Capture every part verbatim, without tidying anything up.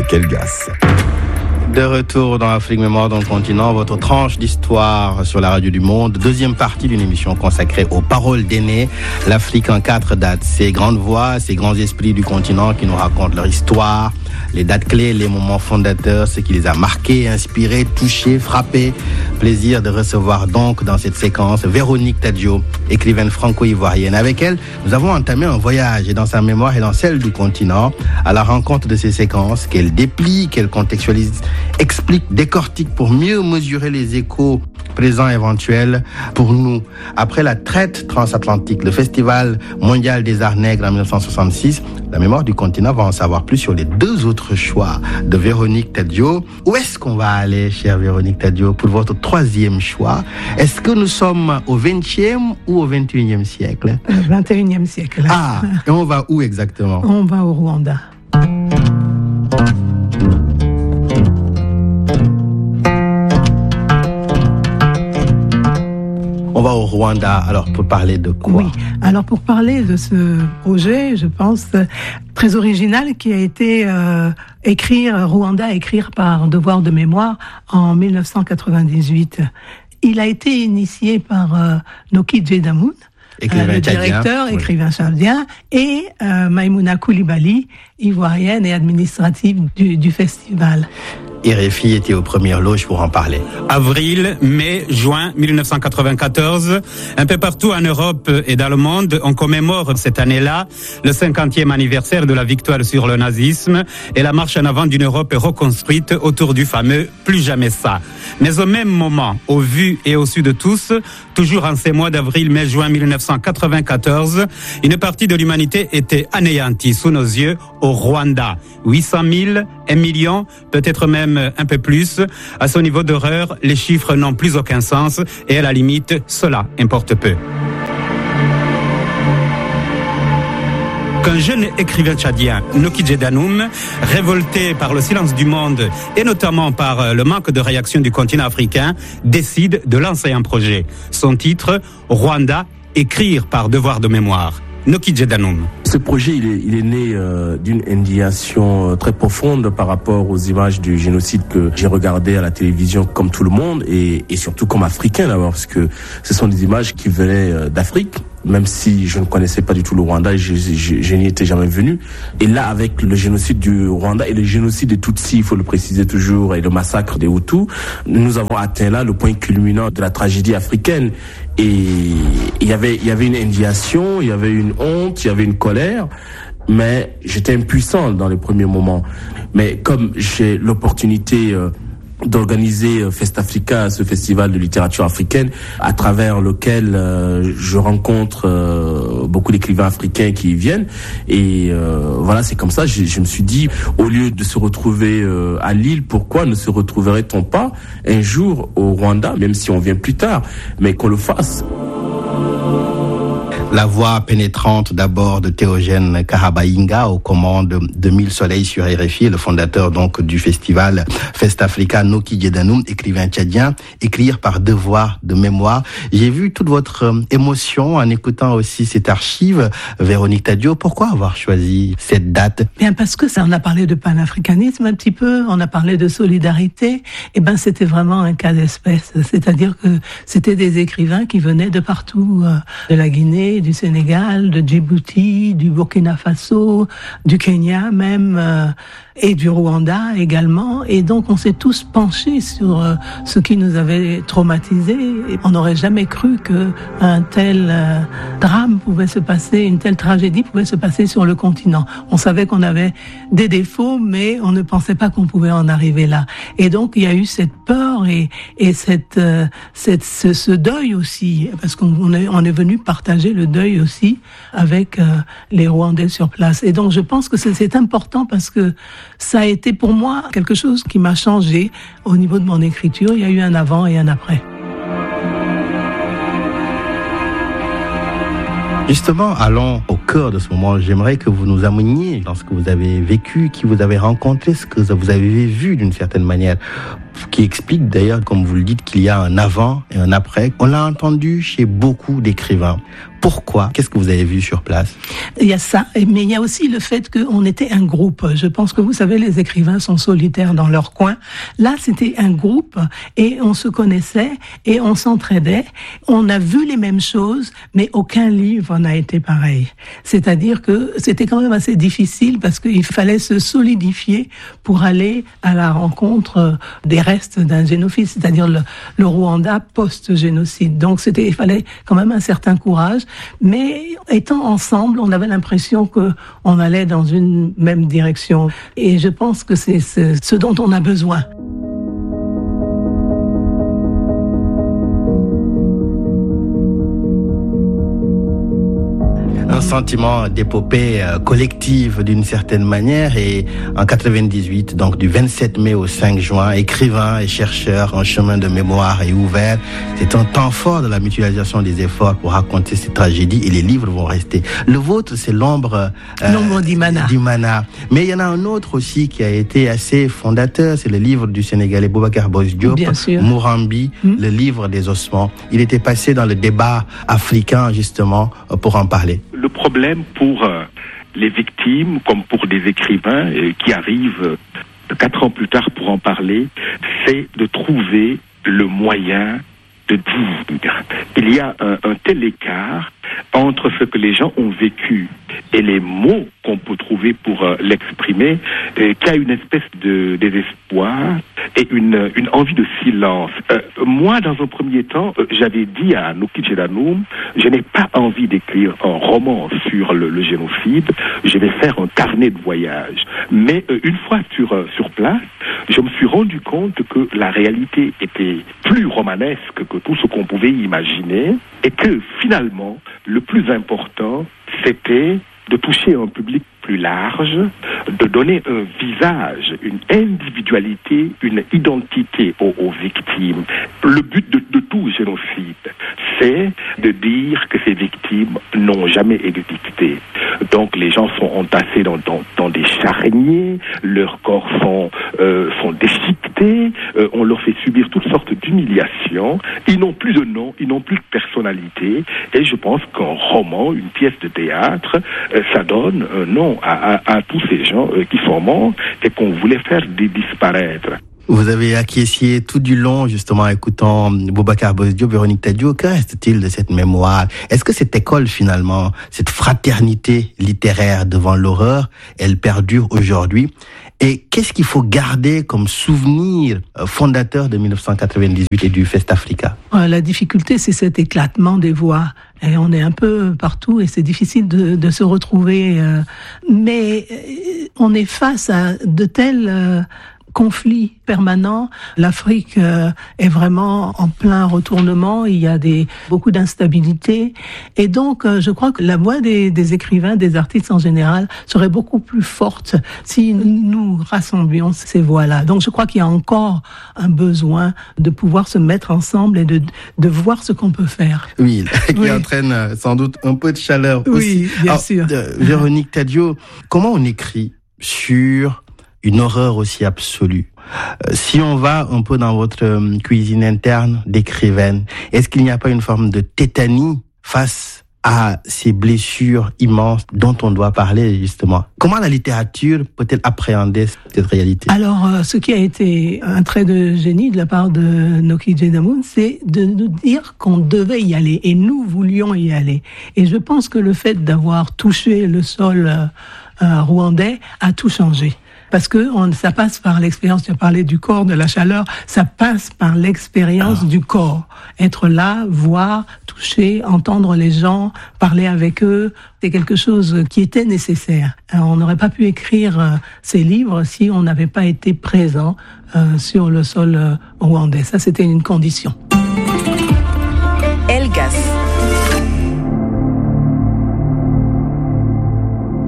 Kelgas. De retour dans Afrique Mémoire dans le continent, votre tranche d'histoire sur la radio du monde. Deuxième partie d'une émission consacrée aux paroles d'aînés. L'Afrique en quatre dates. Ces grandes voix, ces grands esprits du continent qui nous racontent leur histoire, les dates clés, les moments fondateurs, ce qui les a marqués, inspirés, touchés, frappés. Plaisir de recevoir donc dans cette séquence Véronique Tadio, écrivaine franco-ivoirienne. Avec elle, nous avons entamé un voyage et dans sa mémoire et dans celle du continent à la rencontre de ces séquences qu'elle déplie, qu'elle contextualise, explique, décortique pour mieux mesurer les échos présents éventuels pour nous. Après la traite transatlantique, le Festival mondial des arts nègres en dix-neuf cent soixante-six, la mémoire du continent va en savoir plus sur les deux autres choix de Véronique Tadio. Où est-ce qu'on va aller, chère Véronique Tadio, pour votre troisième choix? Est-ce que nous sommes au vingtième ou au vingt et unième siècle? Le vingt et unième siècle. Ah, et on va où exactement? On va au Rwanda. On va au Rwanda, alors pour parler de quoi? Oui, alors pour parler de ce projet, je pense, très original, qui a été euh, écrit, Rwanda, écrire par devoir de mémoire en dix-neuf cent quatre-vingt-dix-huit. Il a été initié par euh, Noki Djedamoun, écrivain euh, le tchadien, directeur, oui. écrivain tchadien, et euh, Maïmouna Koulibaly, ivoirienne et administrative du, du festival. R F I était aux premières loges pour en parler. Avril, mai, juin dix-neuf cent quatre-vingt-quatorze, un peu partout en Europe et dans le monde, on commémore cette année-là le cinquantième anniversaire de la victoire sur le nazisme et la marche en avant d'une Europe reconstruite autour du fameux « plus jamais ça ». Mais au même moment, au vu et au su de tous, toujours en ces mois d'avril, mai, juin dix-neuf cent quatre-vingt-quatorze, une partie de l'humanité était anéantie sous nos yeux au Rwanda. huit cent mille, un million, peut-être même un peu plus. À ce niveau d'horreur, les chiffres n'ont plus aucun sens et à la limite, cela importe peu. Qu'un jeune écrivain tchadien, Noki Djedamoun, révolté par le silence du monde et notamment par le manque de réaction du continent africain, décide de lancer un projet. Son titre, Rwanda, écrire par devoir de mémoire. Noki Djedamoun. Ce projet, il est, il est né euh, d'une indignation euh, très profonde par rapport aux images du génocide que j'ai regardé à la télévision comme tout le monde et, et surtout comme Africain d'abord, parce que ce sont des images qui venaient euh, d'Afrique, même si je ne connaissais pas du tout le Rwanda, je, je, je n'y étais jamais venu. Et là, avec le génocide du Rwanda et le génocide des Tutsis, il faut le préciser toujours, et le massacre des Hutus, nous avons atteint là le point culminant de la tragédie africaine. Et il y avait, il y avait une indignation, il y avait une honte, il y avait une colère, mais j'étais impuissant dans les premiers moments. Mais comme j'ai l'opportunité euh, d'organiser Festafrika, ce festival de littérature africaine, à travers lequel euh, je rencontre euh, beaucoup d'écrivains africains qui y viennent. Et euh, voilà, c'est comme ça, je, je me suis dit, au lieu de se retrouver euh, à Lille, pourquoi ne se retrouverait-on pas un jour au Rwanda, même si on vient plus tard, mais qu'on le fasse. La voix pénétrante d'abord de Théogène Karabayinga aux commandes de Mille Soleils sur R F I, le fondateur donc du festival Festafrika, Noki Djedamoun, écrivain tchadien, écrire par devoir de mémoire. J'ai vu toute votre émotion en écoutant aussi cette archive. Véronique Tadio, pourquoi avoir choisi cette date? Bien parce que ça, on a parlé de panafricanisme un petit peu, on a parlé de solidarité, et ben c'était vraiment un cas d'espèce. C'est-à-dire que c'était des écrivains qui venaient de partout, euh, de la Guinée, du Sénégal, de Djibouti, du Burkina Faso, du Kenya même, euh, et du Rwanda également. Et donc on s'est tous penchés sur euh, ce qui nous avait traumatisés. Et on n'aurait jamais cru qu'un tel euh, drame pouvait se passer, une telle tragédie pouvait se passer sur le continent. On savait qu'on avait des défauts, mais on ne pensait pas qu'on pouvait en arriver là. Et donc il y a eu cette peur et, et cette, euh, cette, ce, ce deuil aussi, parce qu'on est, on est venu partager le deuil aussi avec euh, les Rwandais sur place. Et donc je pense que c'est, c'est important parce que ça a été pour moi quelque chose qui m'a changé au niveau de mon écriture. Il y a eu un avant et un après. Justement, allons au cœur de ce moment. J'aimerais que vous nous ameniez dans ce que vous avez vécu, qui vous avez rencontré, ce que vous avez vu d'une certaine manière. qui explique d'ailleurs, comme vous le dites, qu'il y a un avant et un après. On l'a entendu chez beaucoup d'écrivains. Pourquoi? Qu'est-ce que vous avez vu sur place? Il y a ça, mais il y a aussi le fait qu'on était un groupe. Je pense que vous savez, les écrivains sont solitaires dans leur coin. Là, c'était un groupe et on se connaissait et on s'entraidait. On a vu les mêmes choses, mais aucun livre n'a été pareil. C'est-à-dire que c'était quand même assez difficile parce qu'il fallait se solidifier pour aller à la rencontre des restes d'un génocide, c'est-à-dire le, le Rwanda post-génocide. Donc, c'était, il fallait quand même un certain courage. Mais étant ensemble, on avait l'impression qu'on allait dans une même direction. Et je pense que c'est ce, ce dont on a besoin. Un sentiment d'épopée euh, collective d'une certaine manière, et en quatre-vingt-dix-huit, donc du vingt-sept mai au cinq juin, écrivains et chercheurs, un chemin de mémoire est ouvert. C'est un temps fort de la mutualisation des efforts pour raconter ces tragédies, et les livres vont rester. Le vôtre, c'est l'ombre euh, L'ombre d'Imana. d'Imana. Mais il y en a un autre aussi qui a été assez fondateur, c'est le livre du Sénégalais Boubacar Boss Diop, Mourambi, mmh. le livre des ossements. Il était passé dans le débat africain justement pour en parler. Le problème pour euh, les victimes, comme pour des écrivains euh, qui arrivent euh, quatre ans plus tard pour en parler, c'est de trouver le moyen de dire. Il y a un, un tel écart entre ce que les gens ont vécu et les mots qu'on peut trouver pour euh, l'exprimer, euh, qu'il y a une espèce de désespoir et une, une envie de silence. Euh, moi, dans un premier temps, euh, j'avais dit à Nokidje Danoum, je n'ai pas envie d'écrire un roman sur le, le génocide, je vais faire un carnet de voyage. Mais euh, une fois sur, euh, sur place, je me suis rendu compte que la réalité était plus romanesque que tout ce qu'on pouvait imaginer, et que finalement, le plus important, c'était de toucher un public plus large, de donner un visage, une individualité, une identité aux, aux victimes. Le but de, de tout génocide, c'est de dire que ces victimes n'ont jamais existé. Donc les gens sont entassés dans, dans, dans des charniers, leurs corps sont, euh, sont déchiquetés, euh, on leur fait subir toutes sortes d'humiliations, ils n'ont plus de nom, ils n'ont plus de personnalité, et je pense qu'un roman, une pièce de théâtre, euh, ça donne un nom À, à, à tous ces gens euh, qui sont morts et qu'on voulait faire disparaître. Vous avez acquiescé tout du long, justement, en écoutant Boubacar Boss Diop, Véronique Tadio. Que reste-t-il de cette mémoire? Est-ce que cette école, finalement, cette fraternité littéraire devant l'horreur, elle perdure aujourd'hui? Et qu'est-ce qu'il faut garder comme souvenir fondateur de dix-neuf cent quatre-vingt-dix-huit et du Fest Africa? La difficulté, c'est cet éclatement des voix. Et on est un peu partout et c'est difficile de, de se retrouver. Mais on est face à de tels conflit permanent. L'Afrique euh, est vraiment en plein retournement. Il y a des, beaucoup d'instabilité. Et donc, euh, je crois que la voix des, des écrivains, des artistes en général, serait beaucoup plus forte si nous rassemblions ces voix-là. Donc, je crois qu'il y a encore un besoin de pouvoir se mettre ensemble et de, de voir ce qu'on peut faire. Oui, qui oui. entraîne sans doute un peu de chaleur oui, aussi. Oui, bien Alors, sûr. Euh, Véronique Tadio, comment on écrit sur une horreur aussi absolue? Euh, si on va un peu dans votre euh, cuisine interne d'écrivaine, est-ce qu'il n'y a pas une forme de tétanie face à ces blessures immenses dont on doit parler, justement? Comment la littérature peut-elle appréhender cette réalité? Alors, euh, ce qui a été un trait de génie de la part de Nokidje Danoum, c'est de nous dire qu'on devait y aller, et nous voulions y aller. Et je pense que le fait d'avoir touché le sol euh, euh, rwandais a tout changé. Parce que on, ça passe par l'expérience, tu as parlé du corps, de la chaleur, ça passe par l'expérience ah. du corps. Être là, voir, toucher, entendre les gens, parler avec eux, c'est quelque chose qui était nécessaire. Alors, on n'aurait pas pu écrire euh, ces livres si on n'avait pas été présent euh, sur le sol euh, rwandais. Ça, c'était une condition.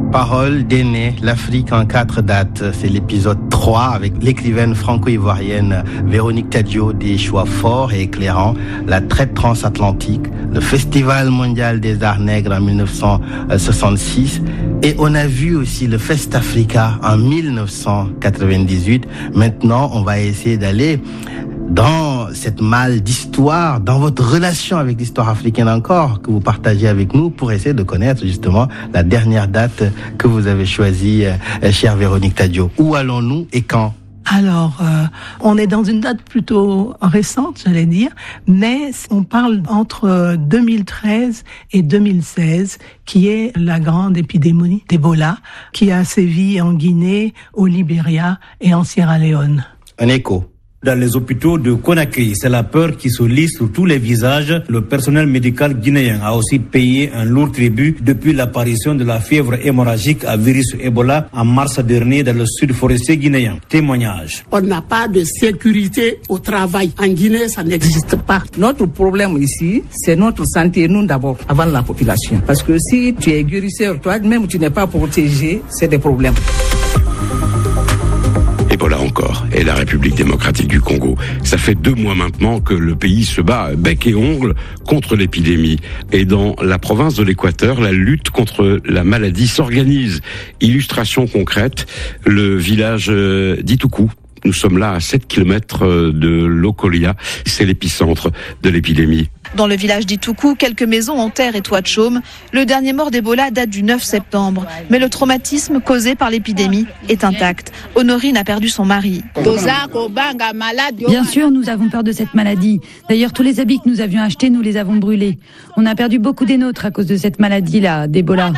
Parole d'aîné, l'Afrique en quatre dates. C'est l'épisode trois avec l'écrivaine franco-ivoirienne Véronique Tadjo, des choix forts et éclairants. La traite transatlantique, le Festival mondial des arts nègres en dix-neuf cent soixante-six. Et on a vu aussi le Fest Africa en dix-neuf cent quatre-vingt-dix-huit. Maintenant, on va essayer d'aller dans cette malle d'histoire, dans votre relation avec l'histoire africaine encore, que vous partagez avec nous, pour essayer de connaître justement la dernière date que vous avez choisie, euh, chère Véronique Tadjo. Où allons-nous et quand ? Alors, euh, on est dans une date plutôt récente, j'allais dire, mais on parle entre deux mille treize et deux mille seize, qui est la grande épidémie d'Ebola, qui a sévi en Guinée, au Libéria et en Sierra Leone. Un écho. Dans les hôpitaux de Conakry, c'est la peur qui se lit sur tous les visages. Le personnel médical guinéen a aussi payé un lourd tribut depuis l'apparition de la fièvre hémorragique à virus Ebola en mars dernier dans le sud forestier guinéen. Témoignage. On n'a pas de sécurité au travail. En Guinée, ça n'existe pas. Notre problème ici, c'est notre santé, nous d'abord, avant la population. Parce que si tu es guérisseur, toi-même tu n'es pas protégé, c'est des problèmes. Ebola encore, et la République démocratique du Congo. Ça fait deux mois maintenant que le pays se bat bec et ongle contre l'épidémie. Et dans la province de l'Équateur, la lutte contre la maladie s'organise. Illustration concrète, le village d'Ituku. Nous sommes là à sept kilomètres de Lokolia. C'est l'épicentre de l'épidémie. Dans le village d'Ituku, quelques maisons en terre et toits de chaume. Le dernier mort d'Ebola date du neuf septembre. Mais le traumatisme causé par l'épidémie est intact. Honorine a perdu son mari. Bien sûr, nous avons peur de cette maladie. D'ailleurs, tous les habits que nous avions achetés, nous les avons brûlés. On a perdu beaucoup des nôtres à cause de cette maladie-là, d'Ebola.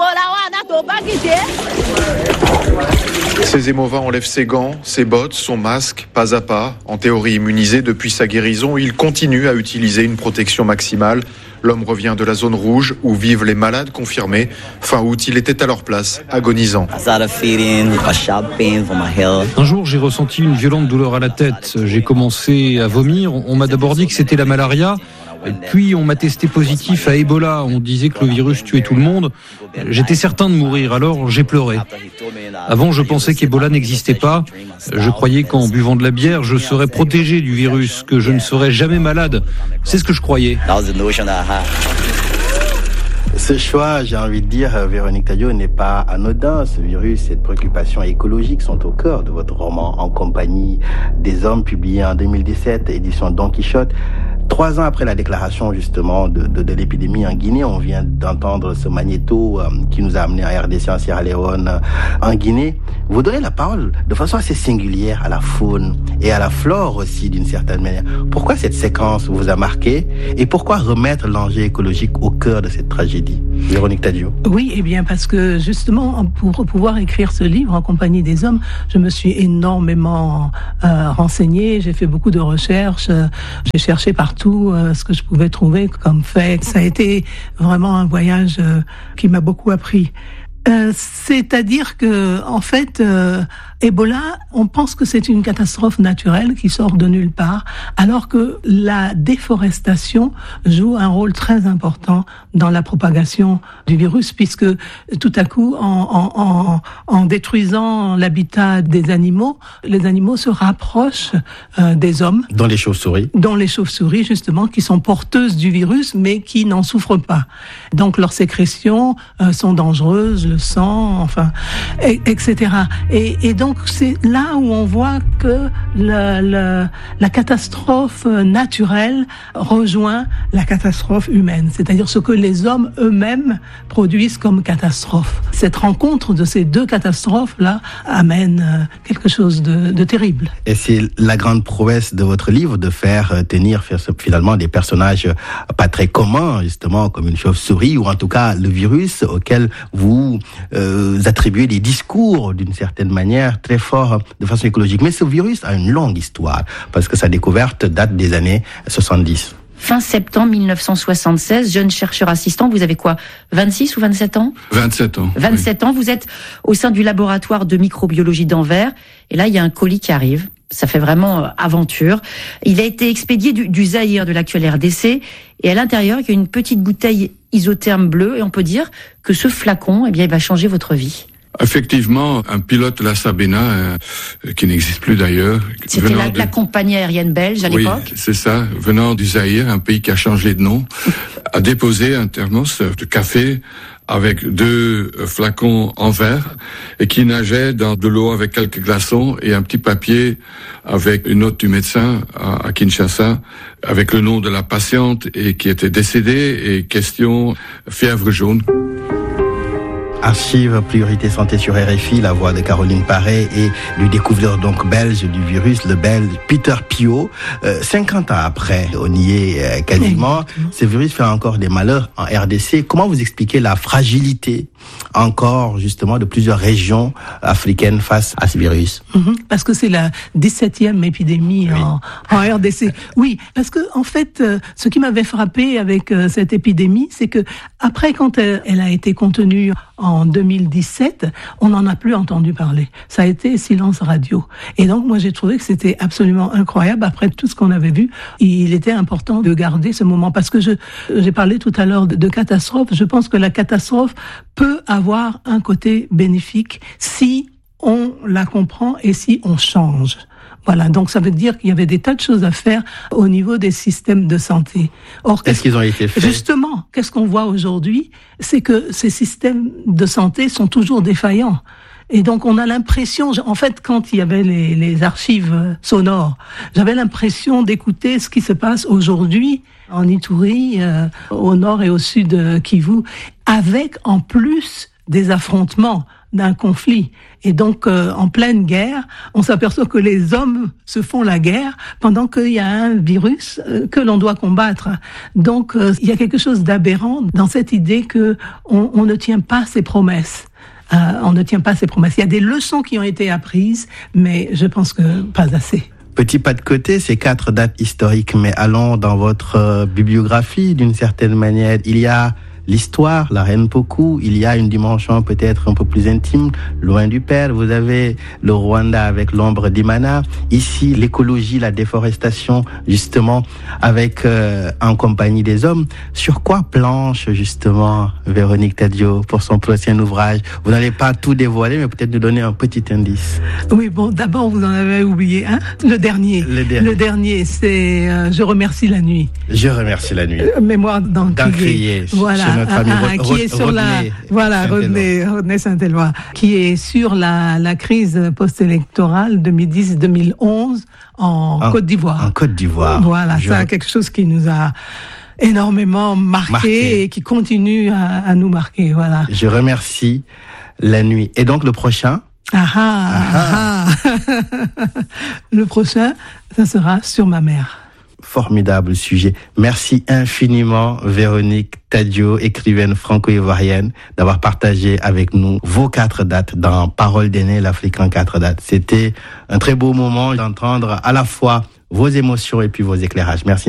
Ces émovins enlèvent ses gants, ses bottes, son masque, pas à pas. En théorie immunisé depuis sa guérison, il continue à utiliser une protection maximale. L'homme revient de la zone rouge où vivent les malades confirmés. Fin août, il était à leur place, agonisant. Un jour, j'ai ressenti une violente douleur à la tête. J'ai commencé à vomir. On m'a d'abord dit que c'était la malaria. Puis on m'a testé positif à Ebola. On disait que le virus tuait tout le monde. J'étais certain de mourir, alors j'ai pleuré. Avant, je pensais qu'Ebola n'existait pas. Je croyais qu'en buvant de la bière, je serais protégé du virus, que je ne serais jamais malade. C'est ce que je croyais. Ce choix, j'ai envie de dire, Véronique Tadjo, n'est pas anodin. Ce virus, cette préoccupation écologique sont au cœur de votre roman En compagnie des hommes, publié en deux mille dix-sept, édition Don Quichotte. Trois ans après la déclaration justement de, de, de l'épidémie en Guinée, on vient d'entendre ce magnéto euh, qui nous a amené à R D C, en Sierra Leone, euh, en Guinée. Vous donnez la parole de façon assez singulière à la faune et à la flore aussi d'une certaine manière. Pourquoi cette séquence vous a marqué et pourquoi remettre l'enjeu écologique au cœur de cette tragédie, Véronique Tadjo? Oui, eh bien parce que justement pour pouvoir écrire ce livre En compagnie des hommes, je me suis énormément euh, renseignée, j'ai fait beaucoup de recherches, euh, j'ai cherché partout tout euh, ce que je pouvais trouver comme fait. Ça a été vraiment un voyage euh, qui m'a beaucoup appris. Euh, c'est-à-dire que, en fait, euh, Ebola, on pense que c'est une catastrophe naturelle qui sort de nulle part, alors que la déforestation joue un rôle très important dans la propagation du virus, puisque tout à coup, en, en, en, en détruisant l'habitat des animaux, les animaux se rapprochent euh, des hommes. Dont les chauves-souris. Dont les chauves-souris, justement, qui sont porteuses du virus, mais qui n'en souffrent pas. Donc, leurs sécrétions euh, sont dangereuses, le sang, enfin, et, etc. Et, et donc, c'est là où on voit que la, la, la catastrophe naturelle rejoint la catastrophe humaine, c'est-à-dire ce que les hommes eux-mêmes produisent comme catastrophe. Cette rencontre de ces deux catastrophes-là amène quelque chose de, de terrible. Et c'est la grande prouesse de votre livre de faire tenir finalement des personnages pas très communs, justement, comme une chauve-souris, ou en tout cas le virus auquel vous euh, attribuez des discours d'une certaine manière très forts de façon écologique. Mais ce virus a une longue histoire, parce que sa découverte date des années soixante-dix. Fin septembre mille neuf cent soixante-seize, jeune chercheur assistant, vous avez quoi, vingt-six ou vingt-sept ans? vingt-sept ans. vingt-sept oui. ans, vous êtes au sein du laboratoire de microbiologie d'Anvers, et là il y a un colis qui arrive. Ça fait vraiment euh, aventure. Il a été expédié du, du Zaïre, de l'actuel R D C, et à l'intérieur, il y a une petite bouteille isotherme bleue, et on peut dire que ce flacon, eh bien, il va changer votre vie. Effectivement, un pilote de la Sabena, euh, qui n'existe plus d'ailleurs. C'était la, de... la compagnie aérienne belge à l'époque. Oui, c'est ça, venant du Zaïre, un pays qui a changé de nom, a déposé un thermos de café avec deux flacons en verre et qui nageait dans de l'eau avec quelques glaçons et un petit papier avec une note du médecin à, à Kinshasa avec le nom de la patiente et qui était décédée et question fièvre jaune. Archive Priorité Santé sur R F I, la voix de Caroline Paré et du découvreur donc belge du virus, le belge Peter Piot. Euh, cinquante ans après, on y est euh, quasiment. Ce virus fait encore des malheurs en R D C. Comment vous expliquez la fragilité encore justement de plusieurs régions africaines face à ce virus? Mmh, parce que c'est la dix-septième épidémie oui. en, en R D C. Oui, parce que en fait, euh, ce qui m'avait frappé avec euh, cette épidémie, c'est que après, quand elle, elle a été contenue en deux mille dix-sept, on n'en a plus entendu parler. Ça a été silence radio. Et donc, moi, j'ai trouvé que c'était absolument incroyable. Après tout ce qu'on avait vu, il était important de garder ce moment. Parce que je, j'ai parlé tout à l'heure de, de catastrophe. Je pense que la catastrophe peut avoir un côté bénéfique si on la comprend et si on change. Voilà, donc ça veut dire qu'il y avait des tas de choses à faire au niveau des systèmes de santé. Or, est-ce qu'ils ont été faits? Justement, qu'est-ce qu'on voit aujourd'hui? C'est que ces systèmes de santé sont toujours défaillants. Et donc, on a l'impression, en fait, quand il y avait les, les archives sonores, j'avais l'impression d'écouter ce qui se passe aujourd'hui en Ituri, euh, au nord et au sud de Kivu, avec en plus des affrontements, d'un conflit. Et donc, euh, en pleine guerre, on s'aperçoit que les hommes se font la guerre pendant qu'il y a un virus euh, que l'on doit combattre. Donc, euh, il y a quelque chose d'aberrant dans cette idée que on, on ne tient pas ses promesses. Euh, on ne tient pas ses promesses. Il y a des leçons qui ont été apprises, mais je pense que pas assez. Petit pas de côté, ces quatre dates historiques, mais allons dans votre euh, bibliographie d'une certaine manière. Il y a l'histoire, la reine Pokou, il y a une dimension peut-être un peu plus intime, loin du père. Vous avez le Rwanda avec l'ombre d'Imana. Ici, l'écologie, la déforestation, justement, avec euh, en compagnie des hommes. Sur quoi planche, justement, Véronique Tadio pour son prochain ouvrage? Vous n'allez pas tout dévoiler, mais peut-être nous donner un petit indice. Oui, bon, d'abord, vous en avez oublié un. Le dernier. Le dernier, Le dernier c'est euh, Je remercie la nuit. Je remercie la nuit. Euh, mémoire d'Encrier. Voilà. Notre ami ah, ah, qui est sur Rodney, la voilà Rodney, Rodney Saint-Éloi, qui est sur la la crise post-électorale deux mille dix deux mille onze en, en Côte d'Ivoire. En Côte d'Ivoire. Voilà, Je... ça quelque chose qui nous a énormément marqué, marqué. et qui continue à, à nous marquer. Voilà. Je remercie la nuit. Et donc le prochain. Ah ah, ah. ah. Le prochain, ça sera Sur ma mère. Formidable sujet. Merci infiniment, Véronique Tadio, écrivaine franco-ivoirienne, d'avoir partagé avec nous vos quatre dates dans Parole d'aîné, l'Afrique en quatre dates. C'était un très beau moment d'entendre à la fois vos émotions et puis vos éclairages. Merci.